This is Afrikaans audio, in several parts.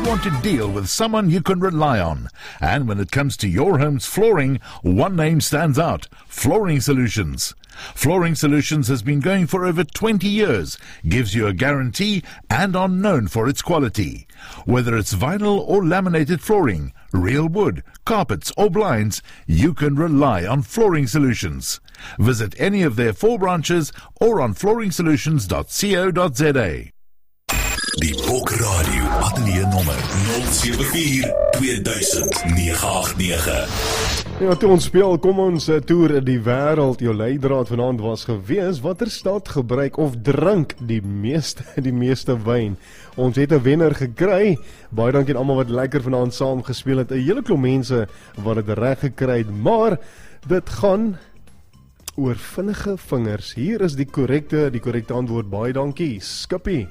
want to deal with someone you can rely on. And when it comes to your home's flooring, one name stands out: Flooring Solutions. Flooring Solutions has been going for over 20 years, gives you a guarantee, and are known for its quality. Whether it's vinyl or laminated flooring, real wood, carpets or blinds, you can rely on Flooring Solutions. Visit any of their 4 branches or on flooringsolutions.co.za. Die Bok Radio Ateljee nommer 074 2000 989. Ja, toe ons speel, kom ons toer die wêreld. Jou leidraad vanaand was gewees, watter stad gebruik of drink die meeste wyn? Ons het 'n wenner gekry. Baie dankie aan almal wat lekker vanaand saam gespeel het. 'n Hele klomp mense wat dit reg gekry het, maar dit gaan oor vinnige vingers. Hier is die korrekte antwoord. Baie dankie. Skippie.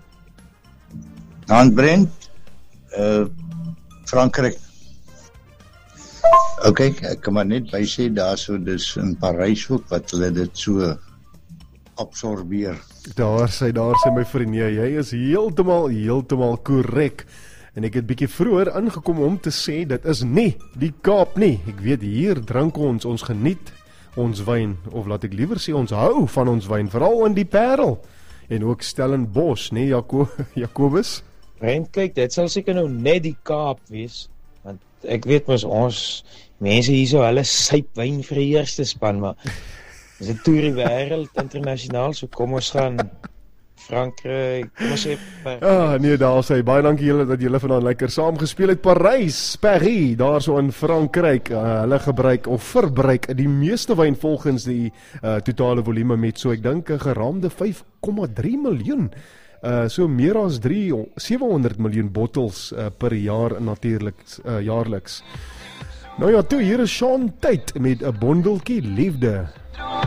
Dan Brent, Frankryk. Ok, ek kan maar net by sê, daar so dis in Parys ook, wat hulle dit so absorbeer. Daar sê my vriend, jy is heeltemal korrek. En ek het bietjie vroeër ingekom om te sê, dit is nie die Kaap nie. Ek weet, hier drink ons geniet ons wyn, of laat ek liewer sê, ons hou van ons wyn, veral in die Parel. En ook Stellenbosch, nee Jacobus? Brent, kyk, dit sal seker nou net die Kaap wees, want ek weet mos ons mense hier so, hulle syp wyn vir die eerste span, maar is dit toer die wêreld internasionaal, so kom ons gaan Frankryk, kom ons sê nee, daar sê, baie dankie julle dat julle vanaand lekker saam gespeel het. Paris, daar so in Frankryk, hulle gebruik of verbruik die meeste wyn volgens die totale volume met so, ek dink 'n geraamde 5,3 miljoen. So meer as 700 miljoen bottels per jaar natuurlik, jaarliks. Nou ja, toe, hier is Sean Tate met 'n bondeltjie liefde.